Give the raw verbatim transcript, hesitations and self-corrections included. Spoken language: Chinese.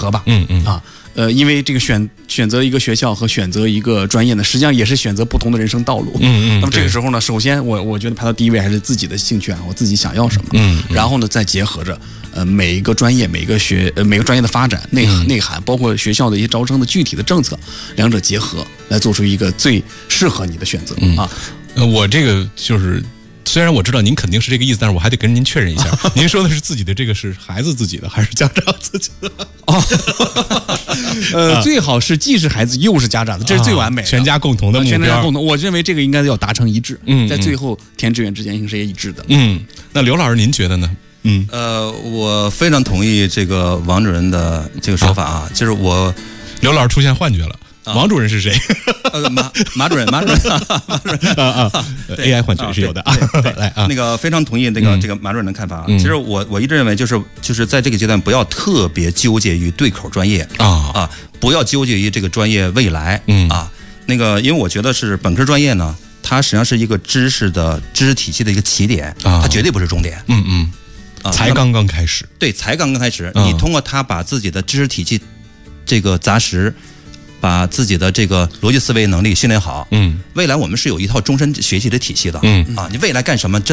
合吧。 嗯嗯啊，呃，因为这个选选择一个学校和选择一个专业呢，实际上也是选择不同的人生道路。 嗯嗯。 那么这个时候呢，首先我我觉得排到第一位还是自己的兴趣啊，我自己想要什么。 嗯。 然后呢，再结合着呃每一个专业、每个学呃每个专业的发展内涵、嗯、内涵，包括学校的一些招生的具体的政策，两者结合来做出一个最适合你的选择、嗯、啊。 呃，我这个就是。虽然我知道您肯定是这个意思，但是我还得跟您确认一下，您说的是自己的这个是孩子自己的还是家长自己的？ 哦，呃，啊、最好是既是孩子又是家长的，这是最完美的， 啊、全家共同的目标。 全家共同，我认为这个应该要达成一致。 嗯， 在最后填志愿之前应该是一致的。 嗯，那刘老师您觉得呢？嗯， 呃，我非常同意这个王主任的这个说法啊，就是我刘老师出现幻觉了。王主任是谁？ 呃，马马主任，马主任，马主任啊啊 ，A I 幻觉是有的啊。来啊， 那个非常同意那个这个马主任的看法。其实我我一直认为，就是就是在这个阶段，不要特别纠结于对口专业啊啊，不要纠结于这个专业未来啊。那个，因为我觉得是本科专业呢，它实际上是一个知识的知识体系的一个起点，它绝对不是终点。 嗯嗯，啊，才刚刚开始。 对，才刚刚开始。你通过它把自己的知识体系这个扎实。把自己的这个逻辑思维能力训练好，嗯，未来我们是有一套终身学习的体系的，嗯啊，你未来干什么真。